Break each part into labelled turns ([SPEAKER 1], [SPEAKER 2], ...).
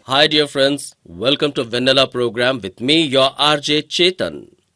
[SPEAKER 1] Hi dear friends, welcome to Vanilla program with me your RJ Chetan.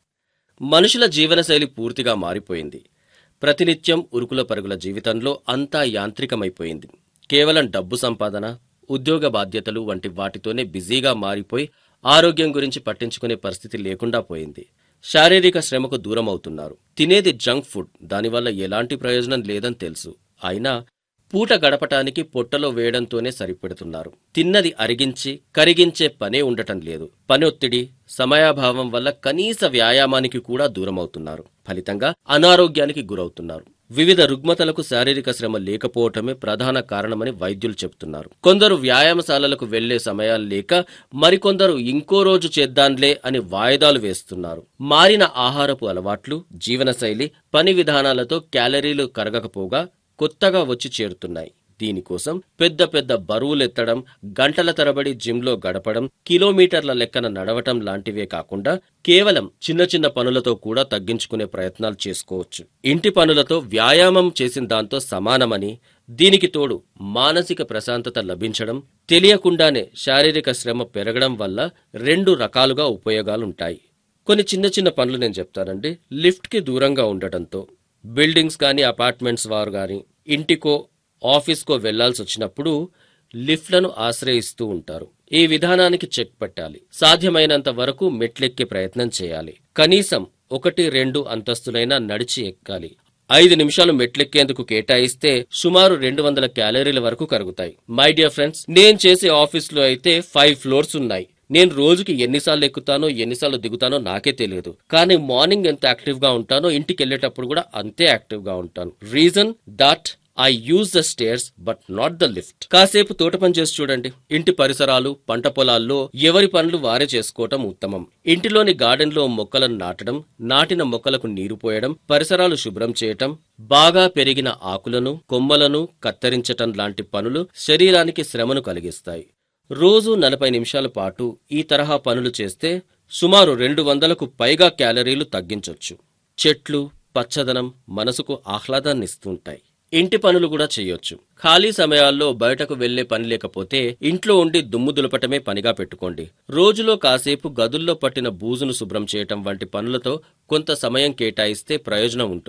[SPEAKER 1] మనుషుల జీవనశైలి పూర్తిగా మారిపోయింది. ప్రతినిత్యం ఉరుకుల పరుగుల జీవితంలో అంతా యాంత్రికమైపోయింది. కేవలం డబ్బు సంపాదన, ఉద్యోగ బాధ్యతలు వంటి వాటితోనే బిజీగా మారిపోయి ఆరోగ్యం గురించి పట్టించుకునే పరిస్థితి లేకుండా పోయింది. శారీరక శ్రమకు దూరం అవుతున్నారు. తినేది జంక్ ఫుడ్, దానివల్ల ఎలాంటి ప్రయోజనం లేదని తెలుసు. అయినా పూట గడపటానికి పొట్టలో వేయడంతోనే సరిపెడుతున్నారు. తిన్నది అరిగించి కరిగించే పనే ఉండటం లేదు. పనొత్తిడి, సమయాభావం వల్ల కనీస వ్యాయామానికి కూడా దూరమవుతున్నారు. ఫలితంగా అనారోగ్యానికి గురవుతున్నారు. వివిధ రుగ్మతలకు శారీరక శ్రమ లేకపోవటమే ప్రధాన కారణమని వైద్యులు చెబుతున్నారు. కొందరు వ్యాయామశాలలకు వెళ్లే సమయాలు లేక మరికొందరు ఇంకో రోజు చేద్దాంలే అని వాయిదాలు వేస్తున్నారు. మారిన ఆహారపు అలవాట్లు, జీవనశైలి, పని విధానాలతో క్యాలరీలు కరగకపోగా కొత్తగా వచ్చి చేరుతున్నాయి. దీనికోసం పెద్ద పెద్ద బరువులెత్తడం, గంటల తరబడి జిమ్లో గడపడం, కిలోమీటర్ల లెక్కన నడవటం లాంటివే కాకుండా కేవలం చిన్న చిన్న పనులతో కూడా తగ్గించుకునే ప్రయత్నాలు చేసుకోవచ్చు. ఇంటి పనులతో వ్యాయామం చేసిన దాంతో సమానమని, దీనికి తోడు మానసిక ప్రశాంతత లభించడం, తెలియకుండానే శారీరక శ్రమ పెరగడం వల్ల రెండు రకాలుగా ఉపయోగాలుంటాయి. కొన్ని చిన్న చిన్న పనులు నేను చెప్తానండి. లిఫ్ట్కి దూరంగా ఉండటంతో, బిల్డింగ్స్ కానీ అపార్ట్మెంట్స్ వారు కానీ ఇంటికో ఆఫీస్కో వెళ్లాల్సి వచ్చినప్పుడు లిఫ్ట్లను ఆశ్రయిస్తూ ఉంటారు. ఈ విధానానికి చెక్ పెట్టాలి. సాధ్యమైనంత వరకు మెట్లెక్కే ప్రయత్నం చేయాలి. కనీసం 1-2 అంతస్తులైనా నడిచి ఎక్కాలి. 5 నిమిషాలు మెట్లెక్కేందుకు కేటాయిస్తే సుమారు 200 క్యాలరీల వరకు కరుగుతాయి. మై డియర్ ఫ్రెండ్స్, నేను చేసే ఆఫీస్లో అయితే 5 ఫ్లోర్స్ ఉన్నాయి. నేను రోజుకి ఎన్నిసార్లు ఎక్కుతానో ఎన్నిసార్లు దిగుతానో నాకే తెలియదు. కానీ మార్నింగ్ ఎంత యాక్టివ్ గా ఉంటానో ఇంటికి వెళ్లేటప్పుడు కూడా అంతే యాక్టివ్ గా ఉంటాను. Reason that I use the stairs but not the lift. కాసేపు తోట పని చేసి చూడండి. ఇంటి పరిసరాలు, పంట పొలాల్లో ఎవరి పనులు వారే చేసుకోవటం ఉత్తమం. ఇంటిలోని గార్డెన్ లో మొక్కలను నాటడం, నాటిన మొక్కలకు నీరు పోయడం, పరిసరాలు శుభ్రం చేయటం, బాగా పెరిగిన ఆకులను, కొమ్మలను కత్తిరించటం లాంటి పనులు శరీరానికి శ్రమను కలిగిస్తాయి. రోజు 40 నిమిషాల పాటు ఈ తరహా పనులు చేస్తే సుమారు 200కు పైగా క్యాలరీలు తగ్గించొచ్చు. చెట్లు, పచ్చదనం మనసుకు ఆహ్లాదాన్నిస్తుంటాయి. ఇంటి పనులు కూడా చేయొచ్చు. ఖాళీ సమయాల్లో బయటకు వెళ్లే పని లేకపోతే ఇంట్లో ఉండి దుమ్ము దులపటమే పనిగా పెట్టుకోండి. రోజులో కాసేపు గదుల్లో పట్టిన బూజును శుభ్రం చేయటం వంటి పనులతో కొంత సమయం కేటాయిస్తే ప్రయోజనం ఉంటుంది.